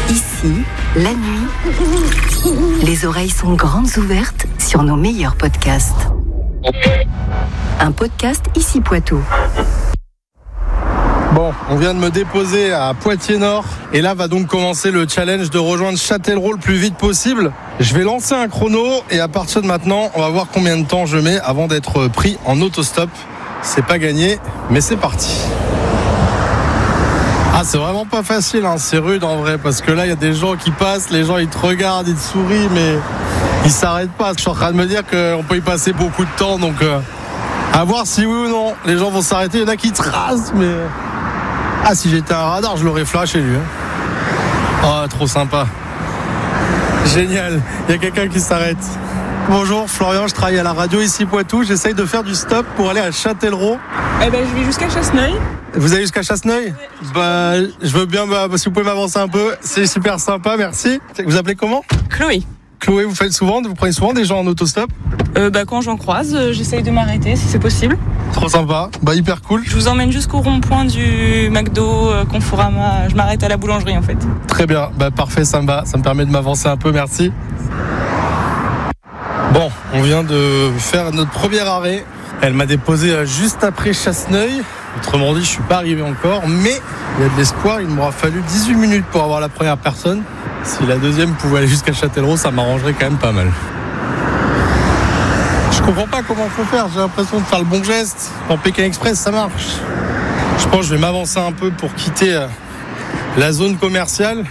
Ici, la nuit, les oreilles sont grandes ouvertes sur nos meilleurs podcasts. Un podcast Ici Poitou. Bon, on vient de me déposer à Poitiers-Nord et là va donc commencer le challenge de rejoindre Châtellerault le plus vite possible. Je vais lancer un chrono et à partir de maintenant, on va voir combien de temps je mets avant d'être pris en autostop. C'est pas gagné, mais c'est parti. Ah, c'est vraiment pas facile, hein. C'est rude en vrai, parce que là, il y a des gens qui passent, les gens ils te regardent, ils te sourient, mais ils s'arrêtent pas. Je suis en train de me dire qu'on peut y passer beaucoup de temps, donc à voir si oui ou non les gens vont s'arrêter. Il y en a qui tracent, mais... Ah, si j'étais un radar, je l'aurais flashé lui. Oh, trop sympa. Génial, il y a quelqu'un qui s'arrête. Bonjour, Florian, je travaille à la radio Ici Poitou. J'essaye de faire du stop pour aller à Châtellerault. Je vais jusqu'à Chasseneuil. Vous allez jusqu'à Chasseneuil ? Je veux bien, si vous pouvez m'avancer un peu, c'est super sympa, merci. Vous appelez comment ? Chloé. Chloé, vous prenez souvent des gens en autostop ? Quand j'en croise, j'essaye de m'arrêter si c'est possible. Trop sympa, hyper cool. Je vous emmène jusqu'au rond-point du McDo, Conforama. Je m'arrête à la boulangerie en fait. Très bien, parfait, ça me permet de m'avancer un peu, merci. Bon, on vient de faire notre premier arrêt. Elle m'a déposé juste après Chasseneuil. Autrement dit, je suis pas arrivé encore, mais il y a de l'espoir. Il m'aura fallu 18 minutes pour avoir la première personne. Si la deuxième pouvait aller jusqu'à Châtellerault, ça m'arrangerait quand même pas mal. Je comprends pas comment faut faire. J'ai l'impression de faire le bon geste. En Pékin Express, ça marche. Je pense que je vais m'avancer un peu pour quitter la zone commerciale.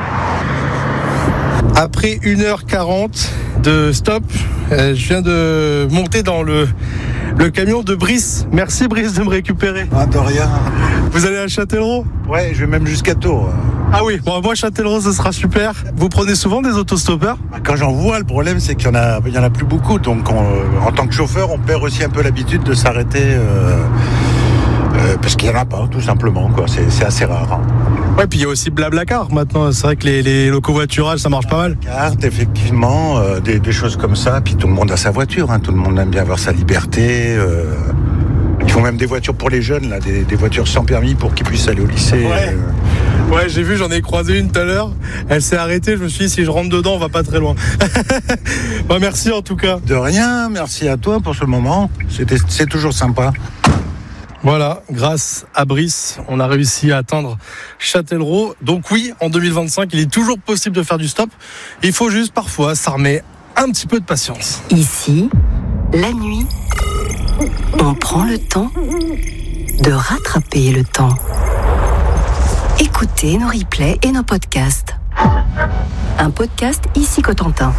Après 1h40 de stop, je viens de monter dans le camion de Brice. Merci Brice de me récupérer. Ah, de rien. Vous allez à Châtellerault ? Ouais, je vais même jusqu'à Tours. Ah oui, bon, moi Châtellerault ce sera super. Vous prenez souvent des autostoppeurs ? Quand j'en vois, le problème c'est qu'il y en a plus beaucoup. Donc en tant que chauffeur, on perd aussi un peu l'habitude de s'arrêter parce qu'il n'y en a pas, tout simplement, quoi. C'est assez rare. Hein. Ouais, puis il y a aussi Blablacar maintenant. C'est vrai que les locovoiturages, ça marche pas mal. Carte, effectivement, des choses comme ça. Puis tout le monde a sa voiture. Hein. Tout le monde aime bien avoir sa liberté. Ils font même des voitures pour les jeunes, là, des voitures sans permis pour qu'ils puissent aller au lycée. Ouais, j'ai vu, j'en ai croisé une tout à l'heure. Elle s'est arrêtée. Je me suis dit, si je rentre dedans, on va pas très loin. Merci en tout cas. De rien, merci à toi pour ce moment. C'est toujours sympa. Voilà, grâce à Brice, on a réussi à atteindre Châtellerault. Donc oui, en 2025, il est toujours possible de faire du stop. Il faut juste parfois s'armer un petit peu de patience. Ici, la nuit, on prend le temps de rattraper le temps. Écoutez nos replays et nos podcasts. Un podcast Ici Cotentin.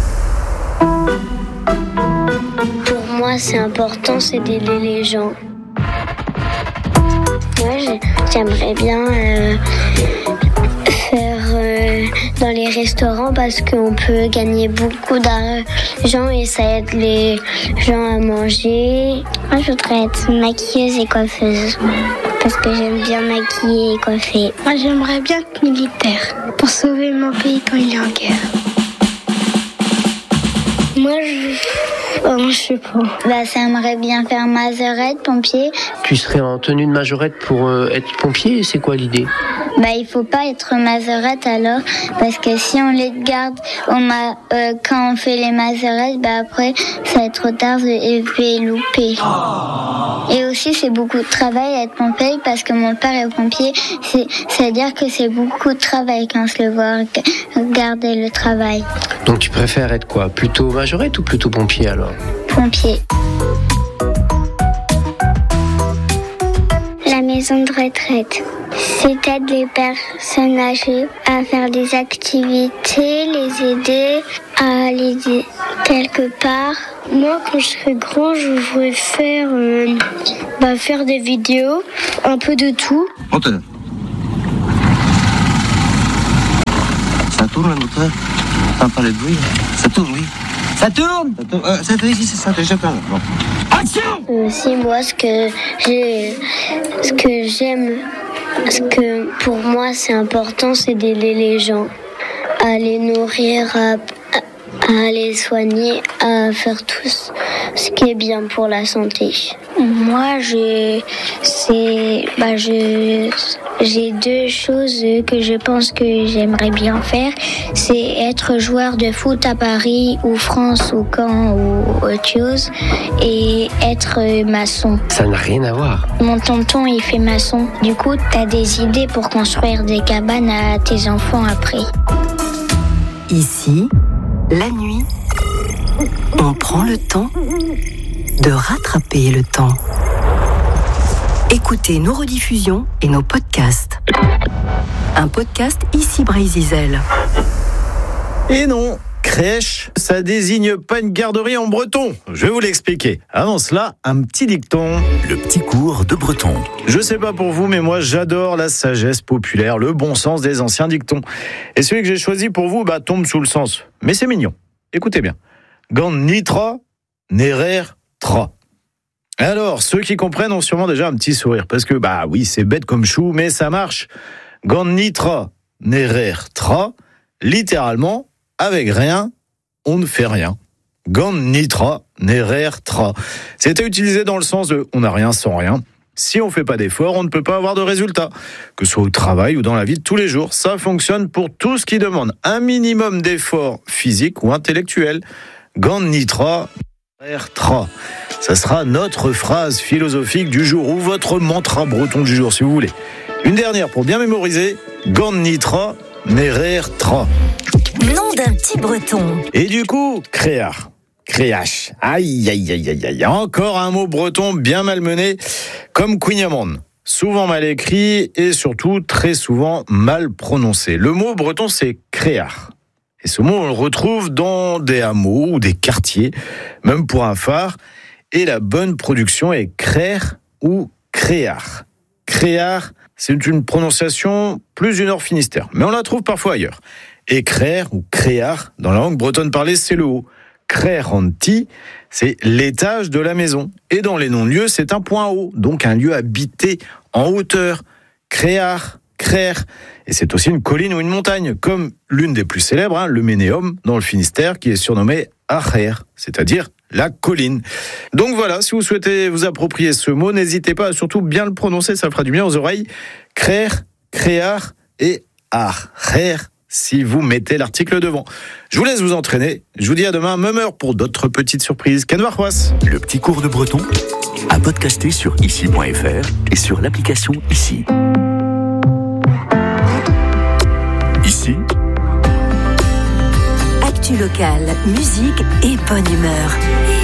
Pour moi, c'est important, c'est d'aider les gens. Moi, j'aimerais bien faire dans les restaurants parce qu'on peut gagner beaucoup d'argent et ça aide les gens à manger. Moi, je voudrais être maquilleuse et coiffeuse parce que j'aime bien maquiller et coiffer. Moi, j'aimerais bien être militaire pour sauver mon pays quand il est en guerre. Moi, je sais pas. Ça aimerait bien faire majorette, pompier. Tu serais en tenue de majorette pour être pompier, c'est quoi l'idée ? Il faut pas être majorette alors, parce que si on les garde quand on fait les majorettes, après ça va être trop tard et je vais louper. Et aussi c'est beaucoup de travail être pompier parce que mon père est pompier, c'est-à-dire que c'est beaucoup de travail quand je le vois garder le travail. Donc tu préfères être quoi ? Plutôt majorette ou plutôt pompier alors ? Pompier. La maison de retraite. C'est aider les personnes âgées à faire des activités, les aider à aller quelque part. Moi, quand je serai grand, je voudrais faire des vidéos, un peu de tout. Moteur. Ça tourne le moteur. T'entends pas le bruit. Ça tourne, oui. Ça tourne. Ça tourne ici, c'est ça. Déjà pas. Bon. Action. Si moi, ce que j'aime, ce que pour moi c'est important, c'est d'aider les gens à les nourrir, à les soigner, à faire tout ce qui est bien pour la santé. Moi, J'ai 2 choses que je pense que j'aimerais bien faire. C'est être joueur de foot à Paris ou France ou Caen ou autre chose. Et être maçon. Ça n'a rien à voir. Mon tonton, il fait maçon. Du coup, t'as des idées pour construire des cabanes à tes enfants après. Ici, la nuit, on prend le temps de rattraper le temps. Écoutez nos rediffusions et nos podcasts. Un podcast ici Brésil. Et non, crèche, ça désigne pas une garderie en breton. Je vais vous l'expliquer. Avant cela, un petit dicton. Le petit cours de breton. Je sais pas pour vous, mais moi j'adore la sagesse populaire, le bon sens des anciens dictons. Et celui que j'ai choisi pour vous, tombe sous le sens. Mais c'est mignon. Écoutez bien. Gant nitra, nerer tra. Alors, ceux qui comprennent ont sûrement déjà un petit sourire, parce que, oui, c'est bête comme chou, mais ça marche. Gant nitra, nerer tra, littéralement, avec rien, on ne fait rien. Gant nitra, nerer tra. C'était utilisé dans le sens de on n'a rien sans rien. Si on ne fait pas d'efforts, on ne peut pas avoir de résultats. Que ce soit au travail ou dans la vie de tous les jours, ça fonctionne pour tout ce qui demande un minimum d'efforts physiques ou intellectuels. Gant nitra, nerer tra. Ça sera notre phrase philosophique du jour ou votre mantra breton du jour, si vous voulez. Une dernière pour bien mémoriser. Gant nitra, nerer tra. Nom d'un petit breton. Et du coup, créar. Créache. Aïe, aïe, aïe, aïe, aïe. Encore un mot breton bien malmené, comme Quinamon. Souvent mal écrit et surtout très souvent mal prononcé. Le mot breton, c'est créar. Et ce mot, on le retrouve dans des hameaux ou des quartiers, même pour un phare. Et la bonne production est créer ou créar. Créar, c'est une prononciation plus du Nord Finistère, mais on la trouve parfois ailleurs. Et créer ou créar, dans la langue bretonne parlée, c'est le haut. Créeranti, c'est l'étage de la maison. Et dans les non-lieux, c'est un point haut, donc un lieu habité en hauteur. Créar, créer. Et c'est aussi une colline ou une montagne, comme l'une des plus célèbres, le Ménéum, dans le Finistère, qui est surnommée Acher, c'est-à-dire la colline. Donc voilà, si vous souhaitez vous approprier ce mot, n'hésitez pas à surtout bien le prononcer, ça fera du bien aux oreilles. Créer, créar et acher, si vous mettez l'article devant. Je vous laisse vous entraîner. Je vous dis à demain, même heure pour d'autres petites surprises. Kenvarquois. Le petit cours de breton à podcaster sur ici.fr et sur l'application Ici. Ici. Actu locale, musique et bonne humeur.